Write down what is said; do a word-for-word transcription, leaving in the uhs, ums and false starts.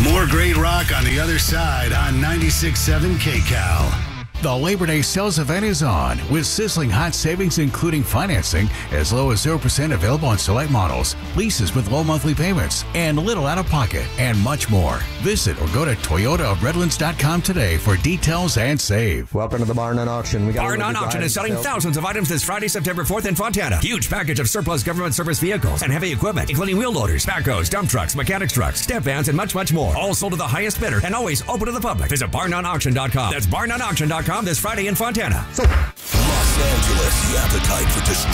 More great rock on the other side on ninety-six point seven K C A L. The Labor Day sales event is on with sizzling hot savings, including financing as low as zero percent available on select models, leases with low monthly payments, and little out of pocket, and much more. Visit or go to Toyota of Redlands dot com today for details and save. Welcome to the Bar None Auction. We got Bar None Auction is selling sales. thousands of items this Friday, September fourth in Fontana. Huge package of surplus government service vehicles and heavy equipment, including wheel loaders, backhoes, dump trucks, mechanics trucks, step vans, and much, much more. All sold to the highest bidder and always open to the public. Visit Bar None Auction dot com. That's Bar None Auction dot com this Friday in Fontana. Los Angeles, the appetite for destruction